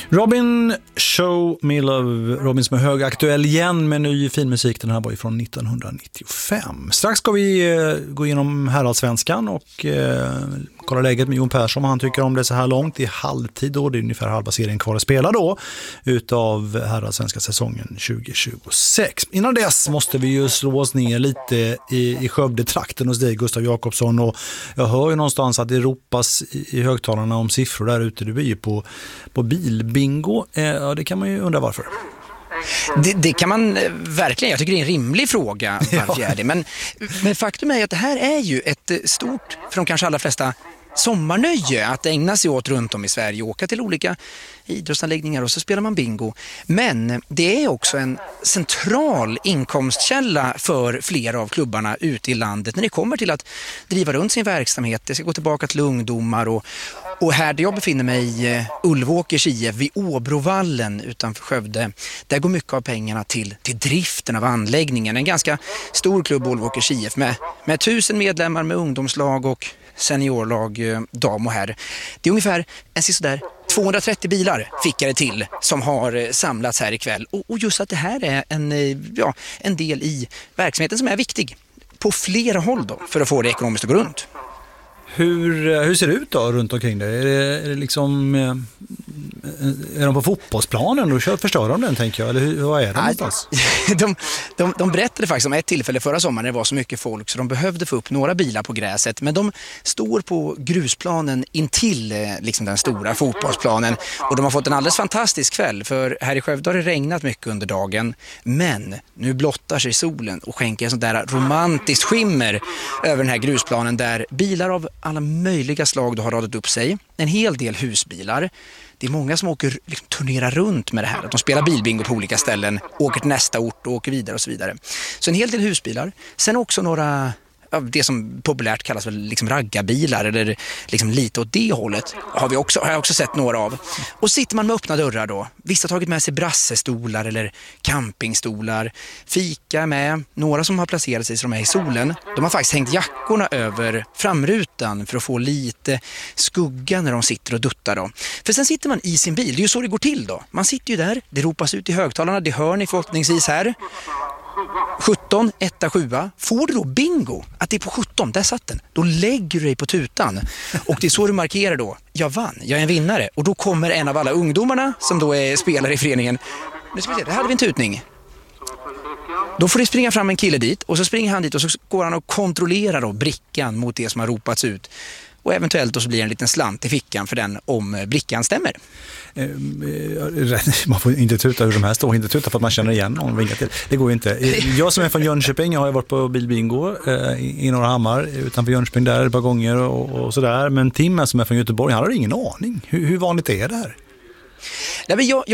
Robin Show Me Love, Robin som är högaktuell igen med ny filmmusik. Den här var ju från 1995. Strax ska vi gå igenom Heraldsvenskan och kolla läget med Jon Persson. Han tycker om det så här långt i halvtid då. Det är ungefär halva serien kvar att spela då utav Heraldsvenska säsongen 2026. Innan dess måste vi ju slå oss ner lite i Skövde-trakten hos dig, Gustav Jakobsson, och jag hör ju någonstans att det ropas i högtalarna om siffror där ute. Du är ju på bilbingo. Ja, det kan man ju undra varför. Det kan man verkligen. Jag tycker det är en rimlig fråga varför är det. Men faktum är att det här är ju ett stort, för de kanske allra flesta, sommarnöje att ägna sig åt runt om i Sverige, åka till olika idrottsanläggningar och så spelar man bingo. Men det är också en central inkomstkälla för flera av klubbarna ute i landet när det kommer till att driva runt sin verksamhet. Det ska gå tillbaka till ungdomar och här där jag befinner mig, Ulvåkers IF vid Åbrovallen utanför Skövde, där går mycket av pengarna till driften av anläggningen. En ganska stor klubb, Ulvåkers IF, med 1000 medlemmar, med ungdomslag och seniorlag, dam och herr. Det är ungefär sådär 230 bilar fick jag det till som har samlats här ikväll. Och just att det här är en del i verksamheten som är viktig på flera håll då, för att få det ekonomiskt att gå runt. Hur ser det ut då runt omkring det? Är det liksom, är de på fotbollsplanen och förstör de den, tänker jag? Eller vad är de någonstans? De berättade faktiskt om ett tillfälle förra sommaren när det var så mycket folk så de behövde få upp några bilar på gräset. Men de står på grusplanen intill liksom den stora fotbollsplanen. Och de har fått en alldeles fantastisk kväll, för här i Skövde har det regnat mycket under dagen. Men nu blottar sig solen och skänker en sån där romantiskt skimmer över den här grusplanen där bilar av alla möjliga slag då har radat upp sig. En hel del husbilar. Det är många som åker, turnerar runt med det här. Att de spelar bilbingo på olika ställen, åker till nästa ort och åker vidare och så vidare. Så en hel del husbilar. Sen också några av det som populärt kallas för liksom raggarbilar eller liksom lite åt det hållet har jag också sett några av. Och sitter man med öppna dörrar då. Vissa har tagit med sig brassestolar eller campingstolar. Fika med. Några som har placerat sig som är i solen. De har faktiskt hängt jackorna över framrutan för att få lite skugga när de sitter och duttar då. För sen sitter man i sin bil. Det är ju så det går till då. Man sitter ju där. Det ropas ut i högtalarna. Det hör ni förhoppningsvis här. 17, 1, 7. Får du då bingo att det är på 17, där satt den, då lägger du dig på tutan och det är så du markerar då, jag vann, jag är en vinnare, och då kommer en av alla ungdomarna som då är spelare i föreningen. Nu ska vi se, där hade vi en tutning. Då får det springa fram en kille dit och så springer han dit och så går han och kontrollerar då brickan mot det som har ropats ut. Och eventuellt då så blir det en liten slant i fickan för den om brickan stämmer. Man får inte tuta hur de här står, inte tuta för att man känner igen någon vingar till. Det går ju inte. Jag som är från Jönköping har varit på bilbingo i Norrhammar utanför Jönköping där ett par gånger och sådär. Men Tim som är från Göteborg, han har ingen aning. Hur vanligt är det här? Nej, men jag